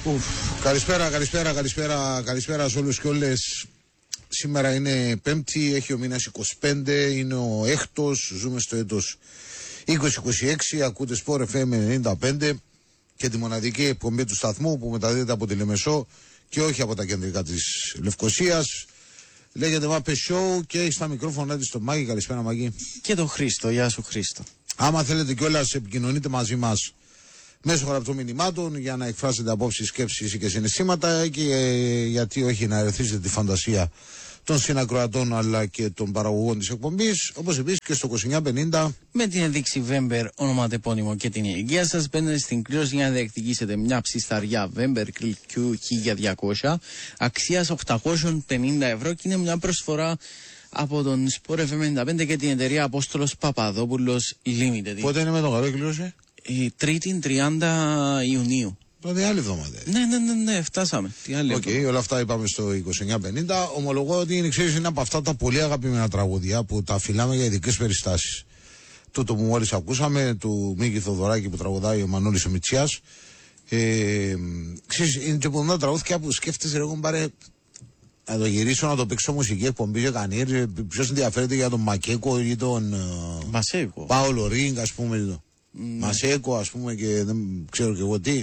Καλησπέρα σε όλους και όλες. Σήμερα είναι Πέμπτη, έχει ο μήνας 25, είναι ο έκτος, ζούμε στο έτος 2026, ακούτε Sport FM 95 και τη μοναδική εκπομπή του σταθμού που μεταδίδεται από τη Λεμεσό και όχι από τα κεντρικά της Λευκωσίας. Λέγεται Μάπε Show και έχει στα μικρόφωνα της το Μάγη. Καλησπέρα Μάγη. Και τον Χρήστο, γεια σου Χρήστο. Άμα θέλετε κιόλας επικοινωνείτε μαζί μας μέσω γραπτών μηνυμάτων για να εκφράσετε απόψεις, σκέψεις και συναισθήματα και γιατί όχι να ερεθίσετε τη φαντασία των συνακροατών αλλά και των παραγωγών της εκπομπής, όπως επίσης και στο 2950 με την ενδείξη Vember, ονοματεπώνυμο και την ηλικία σας μπαίνετε στην κλήρωση για να διεκδικήσετε μια ψισταριά Vember Q 1200 αξίας 850 ευρώ και είναι μια προσφορά από τον Sport FM 95 και την εταιρεία Απόστολος Παπαδόπουλος Limited. Πότε είναι με τον καλό η κλήρωση? Η 3η 30 Ιουνίου. Δηλαδή άλλη εβδομάδα. Ναι, φτάσαμε. Όλα αυτά είπαμε στο 2950. Ομολογώ ότι είναι από αυτά τα πολύ αγαπημένα τραγούδια που τα φυλάμε για ειδικές περιστάσεις. Τούτο που μόλις ακούσαμε, του Μίκη Θοδωράκη που τραγουδάει ο Μανώλης ο Μητσιάς. Ξέρεις, είναι και πολλά τραγούδια που σκέφτεσαι εγώ πάρε να το γυρίσω, να το παίξω μουσική εκπομπή και κανείς. Ποιος ενδιαφέρεται για τον Μακέκο ή τον Πάολο Ρίγκ, ας πούμε. Μασέκο, ας πούμε, και δεν ξέρω και εγώ τι.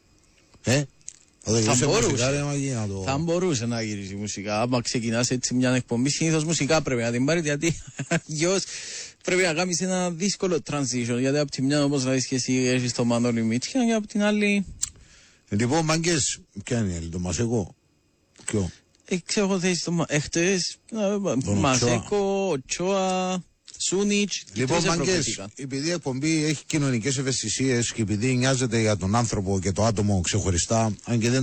Θα μπορούσε να γυρίσει μουσικά. Άμα ξεκινάς έτσι μια εκπομπή, συνήθως μουσικά πρέπει να την πάρει, γιατί αλλιώς πρέπει να κάνεις ένα δύσκολο transition. Γιατί από τη μια, όπως να δεις και εσύ, έχεις το Μανώλη Μίτσια, και από την άλλη. Λοιπόν, μάγκες, ποια είναι η άλλη, το Μασέκο? Ποιο? Ξέρω εγώ θέσεις το Εχτες, Μασέκο, Οτσόα, Σούνιτς. Λοιπόν, μάγκες, επειδή η εκπομπή έχει κοινωνικές ευαισθησίες και επειδή νοιάζεται για τον άνθρωπο και το άτομο ξεχωριστά, αν και δεν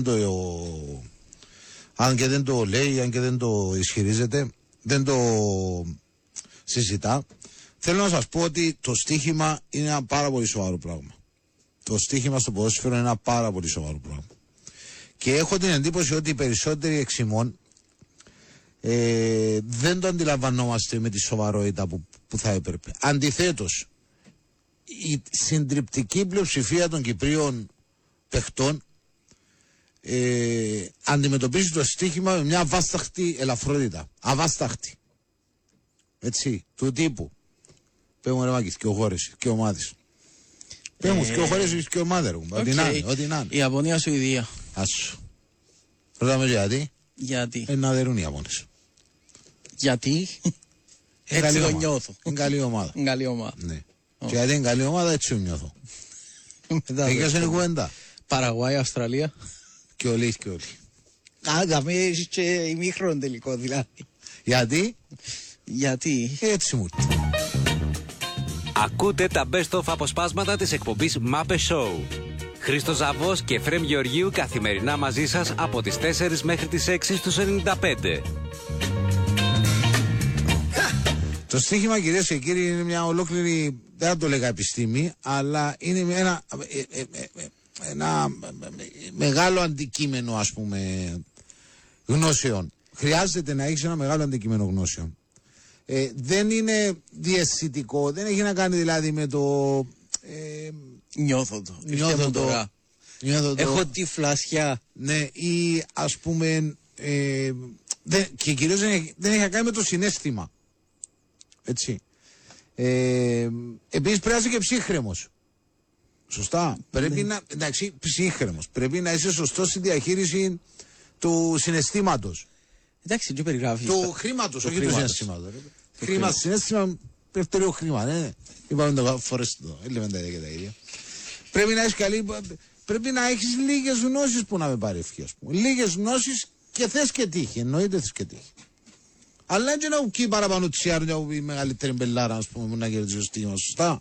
το λέει, αν και δεν το ισχυρίζεται, δεν το συζητά, θέλω να σας πω ότι το στοίχημα είναι ένα πάρα πολύ σοβαρό πράγμα. Το στοίχημα στο ποδόσφαιρο είναι ένα πάρα πολύ σοβαρό πράγμα. Και έχω την εντύπωση ότι οι περισσότεροι εξ ημών δεν το αντιλαμβανόμαστε με τη σοβαρότητα που θα έπρεπε. Αντιθέτως, η συντριπτική πλειοψηφία των Κυπρίων παιχτών αντιμετωπίζει το στοίχημα με μια αβάσταχτη ελαφρότητα. Αβάσταχτη. Έτσι, του τύπου. Πέμω ρε Μάκης και ο χώρες και ομάδες. Πέμω και ο χώρες και ομάδες. Ό,τι να είναι. Η Ιαπωνία, Σουηδία. Άσου. Ρωτάμε γιατί. Γιατί. Να δερούν οι Ιαπώνες. Γιατί. Έτσι το νιώθω. Είναι καλή ομάδα. Ναι. Και γιατί είναι καλή ομάδα, έτσι το νιώθω. Έχεις είναι κουβέντα. Παραγουάη, Αυστραλία. Και όλοι. Άγαμε, έχεις και ημίχρονο τελικό δηλαδή. Γιατί. Έτσι μου. Ακούτε τα best of αποσπάσματα της εκπομπής Μάπε Show. Χρήστος Ζαβός και Φρέμ Γεωργίου καθημερινά μαζί σας από τις 4 μέχρι τις 6 στους 95. Το στοίχημα, κυρίες και κύριοι, είναι μια ολόκληρη, δεν θα το λέγα επιστήμη, αλλά είναι ένα μεγάλο αντικείμενο, ας πούμε, γνώσεων. Χρειάζεται να έχεις ένα μεγάλο αντικείμενο γνώσεων. Δεν είναι διαισθητικό, δεν έχει να κάνει δηλαδή με το... Νιώθω το. Έχω τη φλασιά. Ναι, ή ας πούμε και κυρίως δεν έχει να κάνει με το συναίσθημα. Έτσι. Επίσης πρέπει να είσαι και ψύχρεμος. Σωστά. Πρέπει να... Εντάξει, ψύχρεμος. Πρέπει να είσαι σωστός στη διαχείριση του συναισθήματος. Εντάξει, τι περιγράφεις. Του χρήματος, όχι του συναισθήματος. Χρήμα, συναίσθημα, πέφτει χρήμα, ναι. Είπαμε το φορές το, έλειπαν τα ίδια και τα ίδια. Πρέπει να έχεις λίγες γνώσεις που να με πάρει ευχή, ας πούμε. Λίγες γνώσεις και θες και τύχη, εννοείται θες και τύχη. Αλλά δεν είναι εκεί παραπάνω τσιάρουν για η μεγαλύτερη μπελάρα, ας πούμε, που να κερδίσει το στίγμα, σωστά.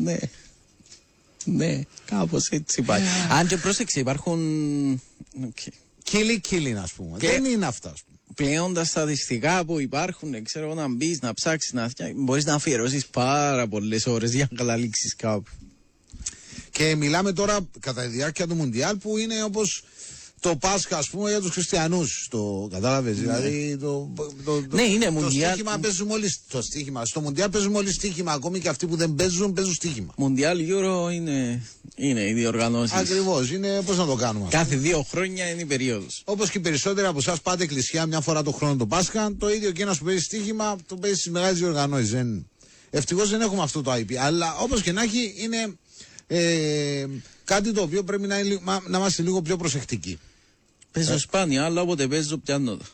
Ναι, κάπως έτσι πάει. Αν και πρόσεξε, υπάρχουν... Κύλι, ας πούμε. Δεν είναι αυτά, ας πούμε. Πλέον τα στατιστικά που υπάρχουν, ξέρω, να μπεις, να ψάξεις, μπορείς να αφιερώσεις πάρα πολλές ώρες για να καταλήξεις κάπου. Και μιλάμε τώρα κατά τη διάρκεια του Μουντιάλ που είναι όπως το Πάσχα, ας πούμε, για τους χριστιανούς. Το κατάλαβες, δηλαδή. Ναι, είναι το Μουντιάλ. στοίχημα παίζουμε όλοι το στοίχημα. Στο Μουντιάλ παίζουμε όλοι στοίχημα. Ακόμη και αυτοί που δεν παίζουν στοίχημα. Μουντιάλ Euro είναι οι διοργανώσεις. Ακριβώς, είναι πώς να το κάνουμε. Κάθε 2 χρόνια είναι η περίοδος. Όπως και οι περισσότεροι από εσάς πάτε εκκλησιά μια φορά το χρόνο το Πάσχα, το ίδιο και ένας που παίζει στοίχημα το παίζει στις μεγάλες διοργανώσεις. Ευτυχώς δεν έχουμε αυτό το IP. Αλλά όπως και να έχει, είναι κάτι το οποίο πρέπει να είμαστε λίγο πιο προσεκτικοί. Παίζω σπάνια, αλλά όποτε παίζω πιάνω το.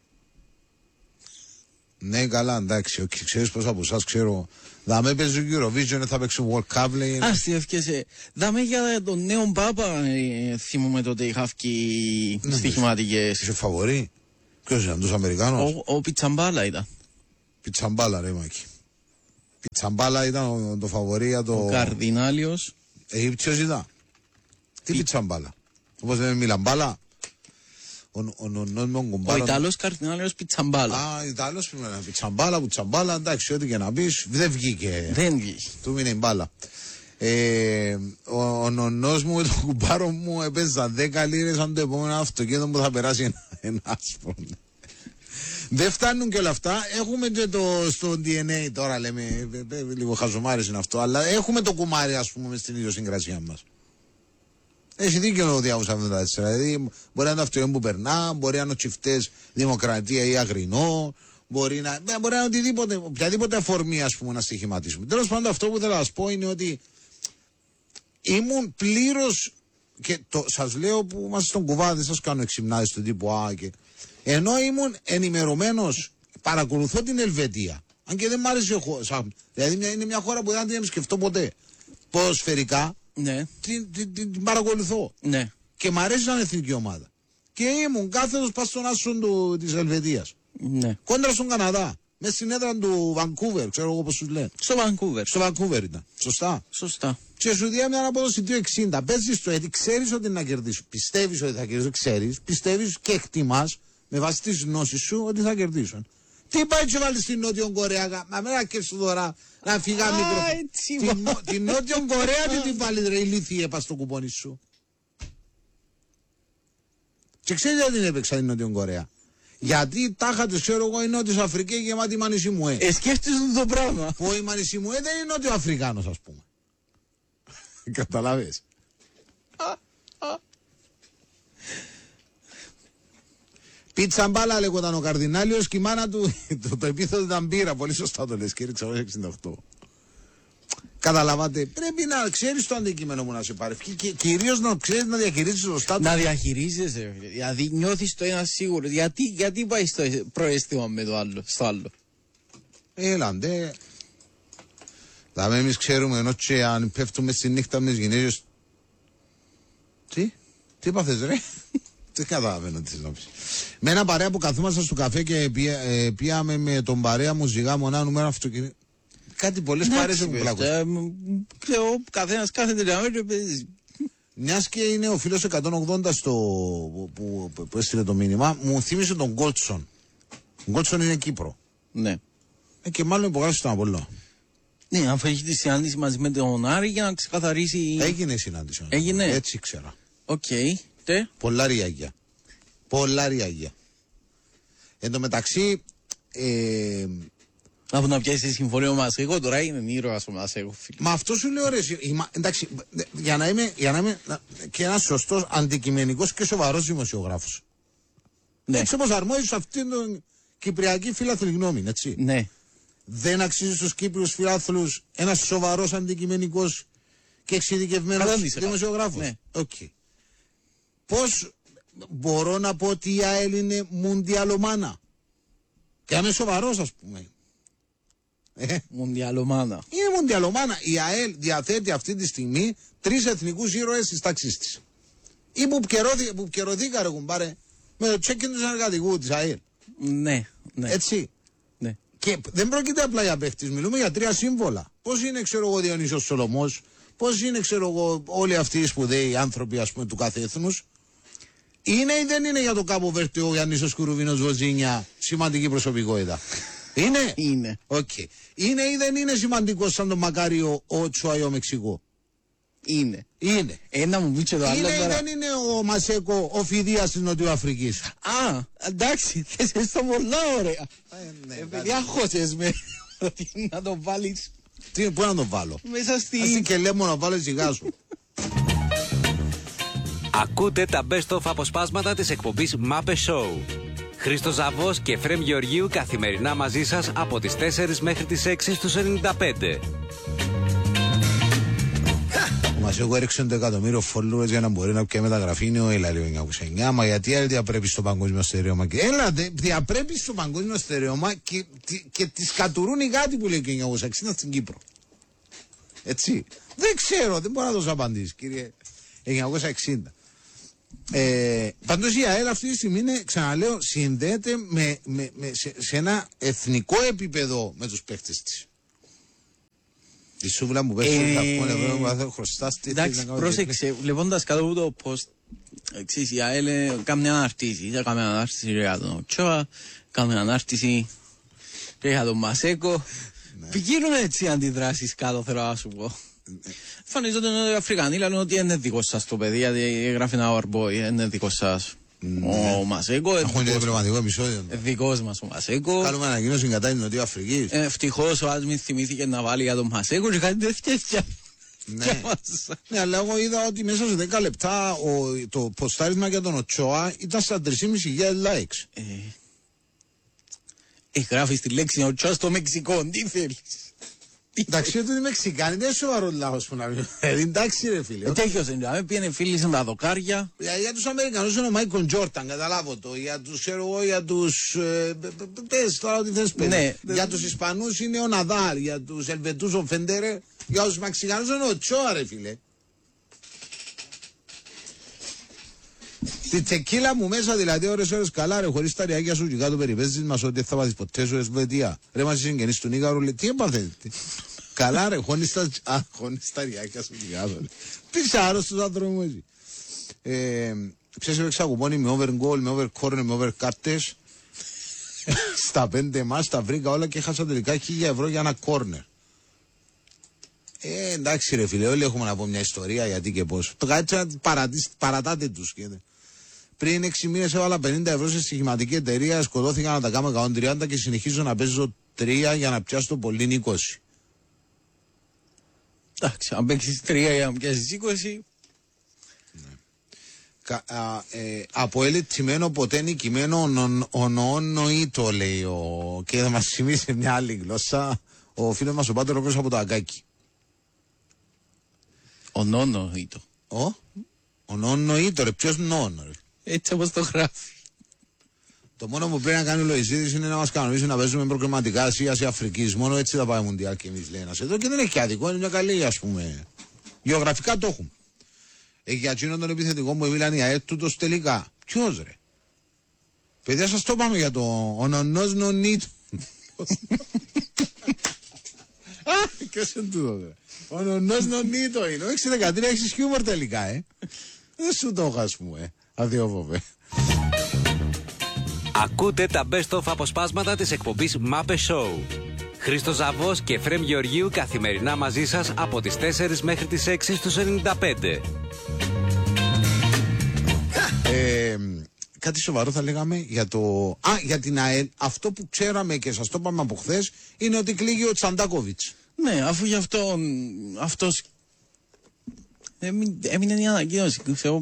Ναι, καλά, εντάξει. Ξέρεις πώς από εσάς ξέρω. Δαμε παίζει Eurovision, θα παίξει World Cup, λέει. Ας τι ευκαιρίες. Δάμε για τον νέο Πάπα, θυμούμε τότε είχα βγει στοιχηματικές. Είσαι φαβορί. Ποιος ήταν, τους Αμερικάνους. Ο Πιτσαμπάλα ήταν. Πιτσαμπάλα, ρε Μάκη. Πιτσαμπάλα ήταν το φαβορί για το... Ο Καρδινάλιος. Ποιος ήταν. Τι Πιτσαμπάλα. Όπως λέμε Μιλαμπάλα. Ο Ιταλός Καρδινάλιος Πιτσαμπάλα. Α, Ιταλός Πιτσαμπάλα, Πουτσαμπάλα, εντάξει, ό,τι και να πεις, δεν βγήκε. Δεν βγήκε. Του μείνε η μπάλα. Ο νονός μου με τον κουμπάρο μου έπαιζα 10 λίρες σαν το επόμενο αυτοκίνητο που θα περάσει ένα άσπρο. Δεν φτάνουν και όλα αυτά. Έχουμε και το στο DNA τώρα, λέμε. Λίγο χαζομάρες είναι αυτό. Αλλά έχουμε το κουμάρι, ας πούμε, στην ιδιοσυγκρασία μας. Έχει δίκιο ο Διάβος 74. Δηλαδή, μπορεί να είναι το αυτοκίνητο που περνά, μπορεί να είναι ο τσιφτές Δημοκρατία ή Αγρινό, μπορεί να είναι οτιδήποτε, οποιαδήποτε αφορμή, ας πούμε, να στοιχηματίσουμε. Τέλος πάντων, αυτό που θέλω να σας πω είναι ότι ήμουν πλήρως. Και σας λέω που είμαστε στον κουβά, δεν σας κάνω εξυμνάδες του τύπου Α και. Ενώ ήμουν ενημερωμένος, παρακολουθώ την Ελβετία. Αν και δεν μ' άρεσε δηλαδή είναι μια χώρα που δεν την σκεφτώ ποτέ. Ποδοσφαιρικά, ναι. την παρακολουθώ. Ναι. Και μ' αρέσει σαν εθνική ομάδα. Και ήμουν κάθετος πας στον άσον της Ελβετίας. Ναι. Κόντρα στον Καναδά. Μες στην έδρα του Βανκούβερ, ξέρω εγώ πώς τους λένε. Στο Βανκούβερ. Στο Βανκούβερ ήταν. Σωστά. Σωστά. Και σου δίνει μια απόδοση 2,60. Παίζεις το έτσι, ξέρεις ότι είναι να κερδίσεις. Πιστεύεις ότι θα κερδίσεις, ξέρεις. Πιστεύεις και εκτιμάς με βάση τις γνώσεις σου ότι θα κερδίσουν. Τι πάει και βάλεις στην Νότιο Κορέα, να μην ακέψω τώρα να φύγα μικρό. Την Νότιο Κορέα τι την βάλεις ρε ηλίθιε πας στο κουπόνι σου. Και ξέρετε γιατί την έπαιξα την Νότιο Κορέα. Γιατί τάχα τους ξέρω εγώ η Νότιος Αφρική γεμάτη Μανισιμουέ. Σκέφτεσαι το πράγμα. Που η Μανισιμουέ δεν είναι Νότιο Αφρικάνος ας πούμε. Καταλάβες. Πίτσα μπάλα λέγονταν ο Καρδινάλιος και η μάνα του το επίθετο ήταν μπύρα. Πολύ σωστά το λες κύριε 668. Καταλάβατε. Πρέπει να ξέρεις το αντικείμενο μου να σε πάρει. Και κυρίως να ξέρεις να διαχειρίζεις σωστά. Να διαχειρίζεσαι. Δηλαδή νιώθεις το ένα σίγουρο. Γιατί πάει στο προαίσθημα με το άλλο, στο άλλο. Έλαντε. Δηλαδή εμείς ξέρουμε ενώ και αν πέφτουμε στη νύχτα με τις γυναίκες. Τι είπαθες ρε. Δεν καταλαβαίνω τι να πεις. Με ένα παρέα που καθόμασταν στο καφέ και πήγαμε με τον παρέα μου ζυγά μονά νούμερο αυτοκίνητο. Κάτι πολλές παρέες έχουν πλάκωση. Ο καθένας κάθεται να μην παίζει. Μιας και είναι ο φίλος 180 που έστειλε το μήνυμα, μου θύμισε τον Γκόλτσον. Ο Γκόλτσον είναι Κύπρο. Ναι. Και μάλλον υπογράψει τον Απόλλωνα. Ναι, αφού έχει τη συνάντηση μαζί με τον Άρη για να ξεκαθαρίσει. Έγινε η συνάντηση. Έγινε. Έτσι ξέρα. Οκ. Τε. Πολλά ριάγια. Πολλά ριάγια. Εν τω μεταξύ. Από να πιάσει τη συμφωνία μας. Εγώ τώρα είναι ήρωας μας, εγώ φίλε. Μα αυτό σου λέω ρε. Εντάξει, για να είμαι και ένας σωστός αντικειμενικός και σοβαρός δημοσιογράφος. Ναι. Έτσι όπως αρμόζει σε αυτήν την κυπριακή φιλάθλη γνώμη, έτσι. Ναι. Δεν αξίζει στους Κύπριους φιλάθλους ένας σοβαρός αντικειμενικός και εξειδικευμένος δημοσιογράφος. Ναι. Okay. Πώς μπορώ να πω ότι η ΑΕΛ είναι μουντιαλομάνα. Και είμαι σοβαρός ας πούμε. Μουντιαλομάνα. Είναι μουντιαλομάνα. Η ΑΕΛ διαθέτει αυτή τη στιγμή 3 εθνικούς ήρωες της τάξης της. Ή που πκαιρωθήκα ρε κουμπάρε με το τσέκιν του συνεργατικού της ΑΕΛ. Ναι, ναι. Έτσι. Ναι. Και δεν πρόκειται απλά για παίχτης, μιλούμε για 3 σύμβολα. Πώς είναι ξέρω εγώ Διονύσιος Σολωμός, πώς είναι ξέρω εγώ όλοι αυτοί οι σπουδαίοι άνθρωποι ας πούμε του κάθε έθνους. Είναι ή δεν είναι για το Κάπο Βέρτε ο Γιάννης Κουρουβίνος Βοζίνια σημαντική προσωπικότητα. Είναι. Είναι. Okay. Είναι ή δεν είναι σημαντικό σαν τον Μακάριο ο Τσουαϊό Μεξικό. Είναι. Είναι. Ένα μου πει και το άλλο Είναι ή τώρα. δεν είναι ο Μασέκο ο φιδίας της Νοτιοαφρικής? Α, εντάξει, θες το πολλά ωραία. Παιδιά, χώσες με ότι να το βάλεις Πού να τον βάλω? μέσα στη... Ας και λέμε να βάλω σιγά σου. Ακούτε τα best of αποσπάσματα της εκπομπής Μάπε Show. Χρήστος Ζαβός και Φρέμ Γεωργίου καθημερινά μαζί σας από τις 4 μέχρι τις 6 στους 95. Ο Μασέκο έριξε 1 εκατομμύριο followers για να μπορεί να πιει μεταγραφή. Είναι ο Ελάριο 909. Μα γιατί άλλη διαπρέπει στο παγκόσμιο στερεώμα? Έλατε, διαπρέπει στο παγκόσμιο στερεώμα και τις κατουρούν οι γάτοι που λέει και 960 στην Κύπρο. Έτσι. Δεν ξέρω, δεν μπορώ να δώσω απαντήσει, κύριε. 960. Πάντως η ΑΕΛ αυτή τη στιγμή είναι, ξαναλέω, συνδέεται σε ένα εθνικό επίπεδο με τους παίχτες της. Η σούβλα μου πέσει θα χρωστάς. Εντάξει, πρόσεξε, βλέποντας κάτω από το post, εξής, η ΑΕΛ κάνει αναρτήσει. Κάνει αναρτήσει για τον Οτσόα, κάνει αναρτήσει για τον Μασέκο. Πηγαίνουν έτσι αντιδράσεις κάτω, θέλω να σου πω. Φανίζονται ότι οι Αφρικανοί λένε ότι είναι δικό σας το παιδί, γιατί γράφει ένα our boy, είναι δικό σας ο Μασέκο. Έχουμε και πνευματικό επεισόδιο. Δικός μας ο Μασέκο. Κάνουμε ανακοίνωση κατά την Νοτιού Αφρικής. Ευτυχώς ο Άσμιν θυμήθηκε να βάλει για τον Μασέκο και κάτι τέτοια. Ναι, αλλά εγώ είδα ότι μέσα σε 10 λεπτά το ποστάρισμα για τον Οτσόα ήταν στα 3.500 likes. Γράφει τη λέξη Οτσόα στο Μεξικό, τι θέλεις? Εντάξει, ότι είναι Μεξικάνοι, δεν είναι σοβαρό λάθος που να πει. Εντάξει ρε φίλε. Τέτοιος είναι, πήγαινε φίλοι σαν τα δοκάρια. Για τους Αμερικανούς είναι ο Μάικλ Τζόρταν, καταλάβω το. Για τους, ξέρω εγώ, για τους... πες τώρα ό,τι θες πες. Ναι. Για τους Ισπανούς είναι ο Ναδάλ, για τους Ελβετούς ο Φεντέρε, για τους Μεξικανούς είναι ο Τσόα ρε φίλε. Τη τσεκίλα μου μέσα δηλαδή ώρες καλά ρε, χωρίς τα ριάκια σου και κάτω περιπέζεις μας ότι θα πάθεις ποτέ σου Εσβετία. Ρε μας είσαι συγγενείς του Νίγαρου, λέει τι έπαθες? Καλά ρε, χώνεις τα ριάκια σου και κάτω ρε. Πεις άρρωστος άνθρωπο μου έτσι. Ψες έπαιξα κουπόνι με over goal, με over corner, με over κάρτες. Στα 5 μας τα βρήκα όλα και έχασα τελικά 1.000 ευρώ για ένα corner. Εντάξει ρε φίλε, όλοι έχουμε να πω μια ιστορία γιατί και πώς. Το κάτι παρατάτε τους. Πριν 6 μήνες έβαλα 50 ευρώ σε στοιχηματική εταιρεία, σκοτώθηκα να τα κάνω 130 και συνεχίζω να παίζω 3 για να πιάσω το πολύ 20. Εντάξει, αν παίξεις 3 για να πιάσεις 20... Από ελετσιμένο ποτέ νικημένο ονονοήτο λέει και θα μας θυμίσει μια άλλη γλώσσα ο φίλος μας ο Πάτερ Ρόκος από το Ακάκι. Ονονοήτο. Ονονοήτο ρε, ποιος νόνο ρε? Έτσι όπως το γράφει. Το μόνο που πρέπει να κάνει ο Λοϊζίδης είναι να μας κανονίσει να παίζουμε προκριματικά Ασία-Αφρικής. Μόνο έτσι θα πάει Μουντιάλ και εμείς λέει ένας εδώ και δεν έχει άδικο, είναι μια καλή ας πούμε. Γεωγραφικά το έχουμε. Για εκείνον τον επιθετικό μου έμειλαν οι αέτουτος τελικά. Ποιος ρε? Παιδιά σας το πάμε για το ονονός νονίτο. Ποιος είναι τούτο ρε? Ονονός νονίτο είναι. Ο 6-13 έχεις χιούμορ τελικά Δεν σου το έχω ας πούμε. Αδειόφοβε. Ακούτε τα best of αποσπάσματα της εκπομπής Μάπε Show. Χρήστος Ζαβός και Φρέμ Γεωργίου καθημερινά μαζί σας από τις 4 μέχρι τις 6 στους 95. Κάτι σοβαρό θα λέγαμε για το... για την ΑΕΛ. Αυτό που ξέραμε και σας το είπαμε από χθες είναι ότι κλείγει ο Τσαντάκοβιτς. Ναι, αφού γι' αυτό αυτός έμεινε η ανακοίνωση.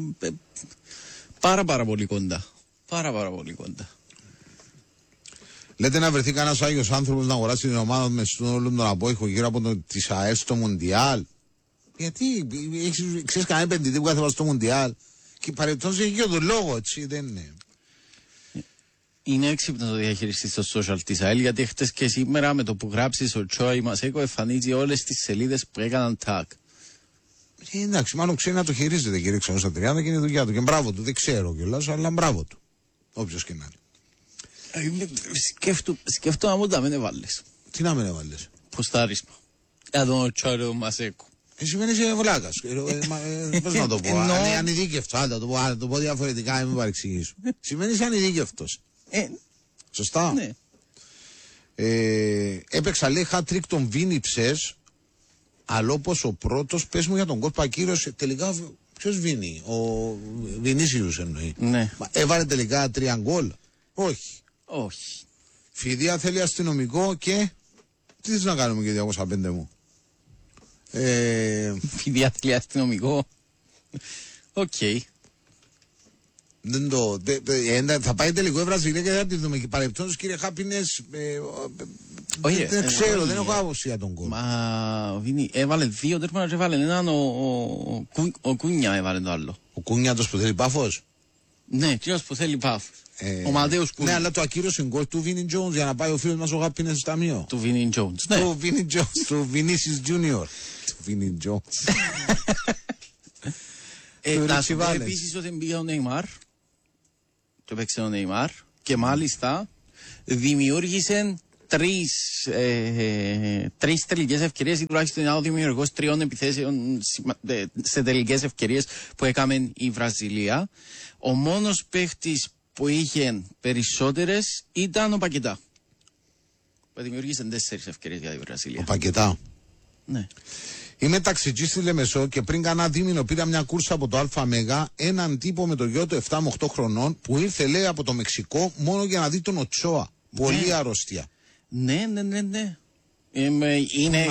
Πάρα πολύ κοντά. Πάρα πολύ κοντά. Λέτε να βρεθεί κανένας άγιος άνθρωπος να αγοράσει την ομάδα με όλο τον απόϊχο γύρω από τις ΑΕΛ στο Μουντιάλ. Γιατί ξέρεις κανένα επενδυτή που κάθε στο Μουντιάλ. Και παρεπτός έχει και τον λόγο, έτσι, δεν είναι. Είναι έξυπνο το διαχειριστή στο social της ΑΕΛ, γιατί χτες και σήμερα με το που γράψεις ο Τσόα ή Μασέκο εμφανίζει όλες τις σελίδες που έκαναν tag. Εντάξει, μάλλον ξέρει να το χειρίζεται κύριε Ξενός στα 30 και είναι η δουλειά του. Και μπράβο του, δεν ξέρω κιόλας, αλλά μπράβο του. Όποιος και να είναι. Σκέφτομαι να μου τα μην έβαλες. Τι να μην έβαλες? Ποστάρισμα. Για τον Τσόα ή τον Μασέκο. Σημαίνει είσαι βλάκας. Πώς να το πω. Είναι ανειδίκευτο. Να το πω διαφορετικά, μην με παρεξηγήσω. Σημαίνει είσαι ανειδίκευτος. Σωστά. Ναι. Έπαιξα λέει hat-trick τον Βίνιψες Αλλά όπως ο πρώτος, πες μου για τον γκολ που ακύρωσε. Τελικά ποιος Βίνι? Ο Βινίσιους εννοεί. Ναι. Έβαλε τελικά 3 γκολ? Όχι. Όχι. Φιδία θέλει αστυνομικό και τι θες να κάνουμε και 205 μου? Φιδιά θέλει αστυνομικό. Οκ. Δεν το, θα πάει τελικό η Βραζιλία και θα τη δούμε. Και παρεπτόντως, κύριε Χάπινες, δεν ξέρω, δεν έχω άποψη για τον γκολ. Μα Βίνι έβαλε 2 τέρματα και έβαλε έναν, ο Κούνια έβαλε το άλλο. Ο Κούνιατος που θέλει Πάφος. Ναι, κύριος που θέλει Πάφος. Ο Ματέος Κούνια. Ναι, αλλά το ακύρωσε γκολ του Βίνι Τζόουνς για να πάει ο φίλος μας ο Χάπινες στο ταμείο. Του Βίνι Τζόουνς. Ναι. Του Βίνι Τζόουνς, του Βινίσιους Τζούνιορ. Του Βίνι Τζόουνς. Να σου πω επίσης ότι μπήκε ο Νεϊμάρ. Το παίξε ο Νεϊμάρ. Και μάλιστα δημιούργησε τρεις τελικές ευκαιρίες ή τουλάχιστον είναι ο δημιουργός 3 επιθέσεων σε τελικές ευκαιρίες που έκαμε η Βραζιλία. Ο μόνος παίχτης που είχε περισσότερες ήταν ο Πακετά. Που δημιούργησε 4 ευκαιρίες για τη Βραζιλία. Ο Πακετά. Ναι. Είμαι ταξιτζής στη Λεμεσό και πριν κανένα δίμηνο πήρα μια κούρσα από το ΑΜ, έναν τύπο με το γιο του 7 με 8 χρονών που ήρθε, λέει, από το Μεξικό μόνο για να δει τον Οτσόα. Πολύ αρρώστια. Ναι. Είναι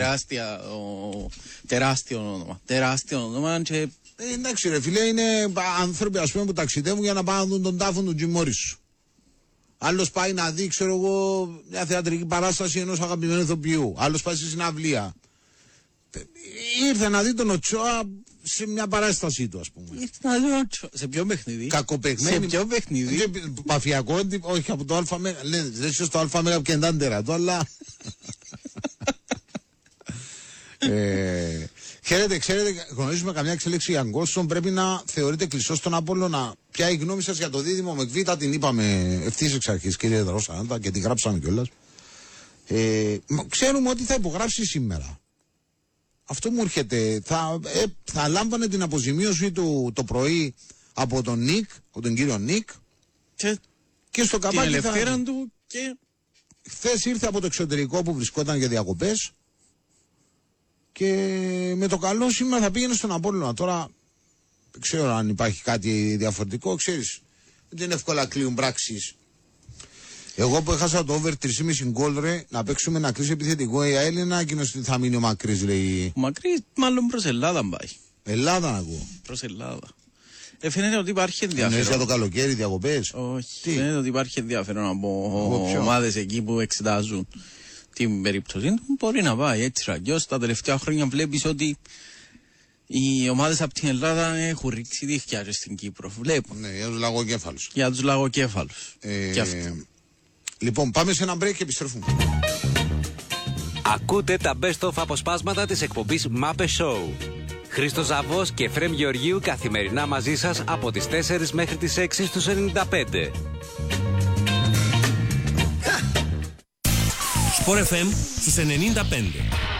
τεράστιο όνομα. Τεράστιο όνομα και... Εντάξει ρε φίλε, είναι άνθρωποι, ας πούμε, που ταξιδεύουν για να πάνε να δουν τον τάφο του Τζιμ Μόρισου. Άλλος πάει να δει, ξέρω εγώ, μια θεατρική παράσταση ενός αγαπημένου ηθοποιού. Άλλος πάει στη συναυλία. Ήρθε να δει τον Οτσόα σε μια παράστασή του, ας πούμε. Ήρθε να δει τον Οτσόα. Σε ποιο παιχνίδι? Κακοπαιγμένη. Σε ποιο παιχνίδι? Παφιακό, όχι από το ΑΜ. Λένε, δεν είσαι στο ΑΜ που κεντάν τερατό, αλλά... Ξέρετε, γνωρίζουμε καμιά εξέλιξη για Γκόλστον. Πρέπει να θεωρείται κλειστό στον Απόλλωνα. Ποια η γνώμη σας για το δίδυμο με Β? Την είπαμε ευθύς εξ αρχής, κύριε Δρόσαντα, και την γράψαμε κιόλας. Ξέρουμε ότι θα υπογράψει σήμερα. Αυτό μου έρχεται. Θα λάμβανε την αποζημίωση του το πρωί από τον Νικ, από τον κύριο Νικ. Και στο καπάκι την ελευθέρα του και... Χθες ήρθε από το εξωτερικό που βρισκόταν για διακοπές. Και με το καλό σήμερα θα πήγαινε στον Απόλλωνα. Τώρα δεν ξέρω αν υπάρχει κάτι διαφορετικό. Ξέρεις, δεν είναι εύκολα κλείουν πράξεις. Εγώ που έχασα το over 3,5 γκολ, ρε, να παίξουμε να κλείσει επιθετικό η Έλληνα, εκείνος θα μείνει ο Μακρύς, λέει. Ο Μακρύς μάλλον προς Ελλάδα πάει. Ελλάδα να ακούω. Προς Ελλάδα. Φαίνεται ότι υπάρχει ενδιαφέρον. Εννοείς για το καλοκαίρι διακοπές? Όχι. Φαίνεται ότι υπάρχει ενδιαφέρον από ομάδες εκεί που εξετάζουν την περίπτωση του. Μπορεί να πάει έτσι ραγκιώς. Τα τελευταία χρόνια βλέπεις ότι οι ομάδες από την Ελλάδα έχουν ρίξει δίχτυα στην Κύπρο. Βλέπουν. Ναι, για τους λαγοκέφαλους. Για τους λαγοκέφαλους. Και αυτό. Λοιπόν, πάμε σε ένα break και επιστρέφουμε. Ακούτε τα best of αποσπάσματα της εκπομπής Μάπε Show. Χρήστος Ζαβός και Φρέμ Γεωργίου καθημερινά μαζί σας από τις 4 μέχρι τις 6 στους 95. Sport FM στους 95.